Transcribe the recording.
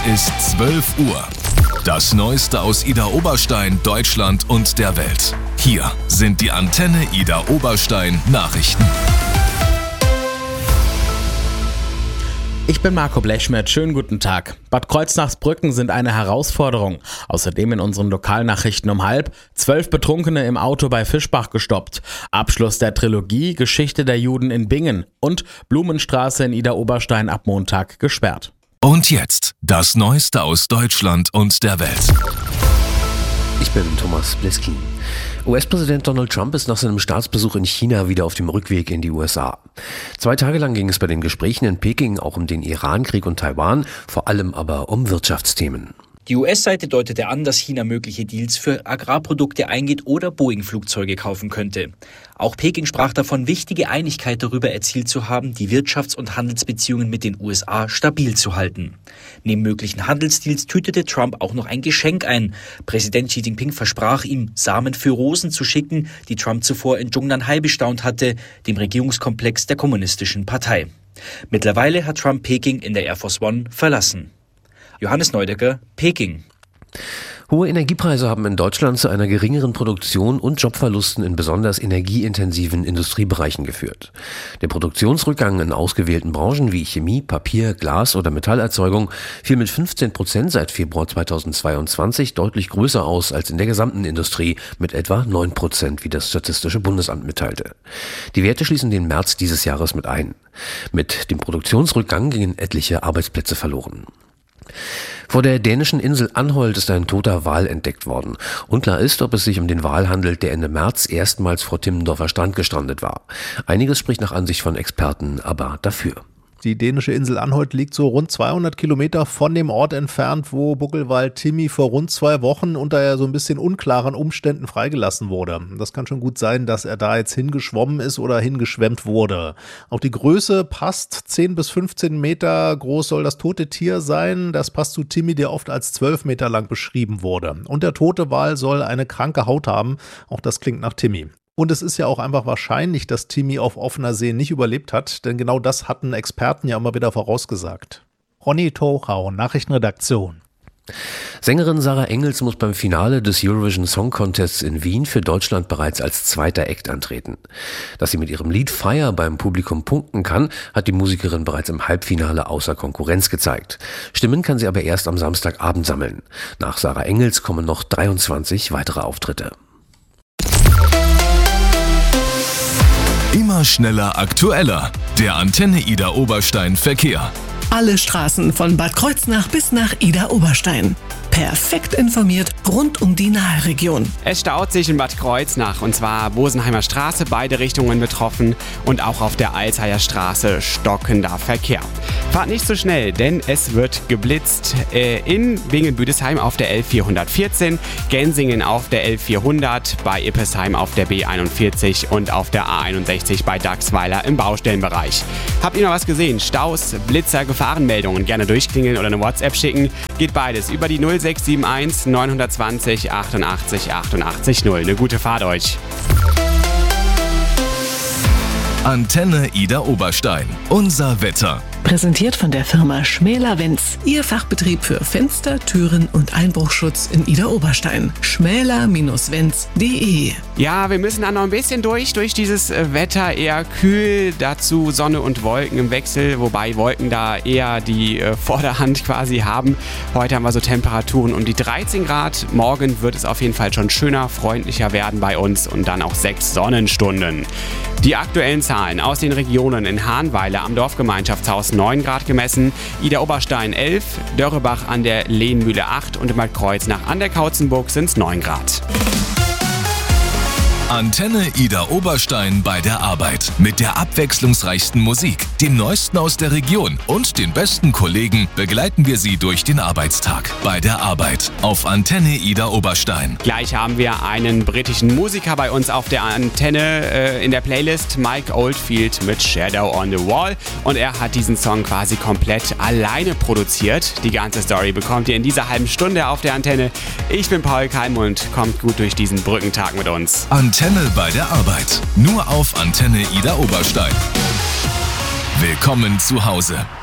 Es ist 12 Uhr. Das Neueste aus Idar-Oberstein, Deutschland und der Welt. Hier sind die Antenne Idar-Oberstein Nachrichten. Ich bin Marco Blechschmidt, schönen guten Tag. Bad Kreuznachsbrücken sind eine Herausforderung. Außerdem in unseren Lokalnachrichten um 11:30, 12 Betrunkene im Auto bei Fischbach gestoppt. Abschluss der Trilogie Geschichte der Juden in Bingen und Blumenstraße in Idar-Oberstein ab Montag gesperrt. Und jetzt das Neueste aus Deutschland und der Welt. Ich bin Thomas Bliskin. US-Präsident Donald Trump ist nach seinem Staatsbesuch in China wieder auf dem Rückweg in die USA. 2 Tage lang ging es bei den Gesprächen in Peking auch um den Irankrieg und Taiwan, vor allem aber um Wirtschaftsthemen. Die US-Seite deutete an, dass China mögliche Deals für Agrarprodukte eingeht oder Boeing-Flugzeuge kaufen könnte. Auch Peking sprach davon, wichtige Einigkeit darüber erzielt zu haben, die Wirtschafts- und Handelsbeziehungen mit den USA stabil zu halten. Neben möglichen Handelsdeals tütete Trump auch noch ein Geschenk ein. Präsident Xi Jinping versprach ihm, Samen für Rosen zu schicken, die Trump zuvor in Zhongnanhai bestaunt hatte, dem Regierungskomplex der Kommunistischen Partei. Mittlerweile hat Trump Peking in der Air Force One verlassen. Johannes Neudecker, Peking. Hohe Energiepreise haben in Deutschland zu einer geringeren Produktion und Jobverlusten in besonders energieintensiven Industriebereichen geführt. Der Produktionsrückgang in ausgewählten Branchen wie Chemie, Papier, Glas oder Metallerzeugung fiel mit 15% seit Februar 2022 deutlich größer aus als in der gesamten Industrie mit etwa 9%, wie das Statistische Bundesamt mitteilte. Die Werte schließen den März dieses Jahres mit ein. Mit dem Produktionsrückgang gingen etliche Arbeitsplätze verloren. Vor der dänischen Insel Anholt ist ein toter Wal entdeckt worden. Unklar ist, ob es sich um den Wal handelt, der Ende März erstmals vor Timmendorfer Strand gestrandet war. Einiges spricht nach Ansicht von Experten aber dafür. Die dänische Insel Anholt liegt so rund 200 Kilometer von dem Ort entfernt, wo Buckelwal Timmy vor rund 2 Wochen unter so ein bisschen unklaren Umständen freigelassen wurde. Das kann schon gut sein, dass er da jetzt hingeschwommen ist oder hingeschwemmt wurde. Auch die Größe passt, 10 bis 15 Meter groß soll das tote Tier sein. Das passt zu Timmy, der oft als 12 Meter lang beschrieben wurde. Und der tote Wal soll eine kranke Haut haben. Auch das klingt nach Timmy. Und es ist ja auch einfach wahrscheinlich, dass Timmy auf offener See nicht überlebt hat, denn genau das hatten Experten ja immer wieder vorausgesagt. Ronny Tochau, Nachrichtenredaktion. Sängerin Sarah Engels muss beim Finale des Eurovision Song Contests in Wien für Deutschland bereits als zweiter Act antreten. Dass sie mit ihrem Lied Fire beim Publikum punkten kann, hat die Musikerin bereits im Halbfinale außer Konkurrenz gezeigt. Stimmen kann sie aber erst am Samstagabend sammeln. Nach Sarah Engels kommen noch 23 weitere Auftritte. Immer schneller, aktueller. Der Antenne Idar-Oberstein Verkehr. Alle Straßen von Bad Kreuznach bis nach Idar-Oberstein. Perfekt informiert rund um die Naheregion. Es staut sich in Bad Kreuznach, und zwar Bosenheimer Straße, beide Richtungen betroffen, und auch auf der Alzheimer Straße stockender Verkehr. Fahrt nicht so schnell, denn es wird geblitzt in Bingen-Büdesheim auf der L414, Gensingen auf der L400, bei Ippesheim auf der B41 und auf der A61 bei Dachsweiler im Baustellenbereich. Habt ihr noch was gesehen? Staus, Blitzer, Gefahrenmeldungen? Gerne durchklingeln oder eine WhatsApp schicken. Geht beides über die 0671 920 88 88 0. Eine gute Fahrt euch. Antenne Idar-Oberstein. Unser Wetter. Präsentiert von der Firma Schmäler-Wenz. Ihr Fachbetrieb für Fenster, Türen und Einbruchschutz in Idar-Oberstein. schmäler-wenz.de. Ja, wir müssen da noch ein bisschen durch dieses Wetter. Eher kühl, dazu Sonne und Wolken im Wechsel, wobei Wolken da eher die Vorderhand quasi haben. Heute haben wir so Temperaturen um die 13 Grad. Morgen wird es auf jeden Fall schon schöner, freundlicher werden bei uns und dann auch 6 Sonnenstunden. Die aktuellen Zahlen aus den Regionen: in Hahnweiler am Dorfgemeinschaftshaus 9 Grad gemessen, Idar-Oberstein 11, Dörrebach an der Lehnmühle 8 und in Bad Kreuznach an der Kautzenburg sind es 9 Grad. Antenne Idar-Oberstein bei der Arbeit. Mit der abwechslungsreichsten Musik, dem Neuesten aus der Region und den besten Kollegen begleiten wir Sie durch den Arbeitstag. Bei der Arbeit auf Antenne Idar-Oberstein. Gleich haben wir einen britischen Musiker bei uns auf der Antenne in der Playlist, Mike Oldfield mit Shadow on the Wall. Und er hat diesen Song quasi komplett alleine produziert. Die ganze Story bekommt ihr in dieser halben Stunde auf der Antenne. Ich bin Paul Kalmund, kommt gut durch diesen Brückentag mit uns. Antenne bei der Arbeit. Nur auf Antenne Idar-Oberstein. Willkommen zu Hause.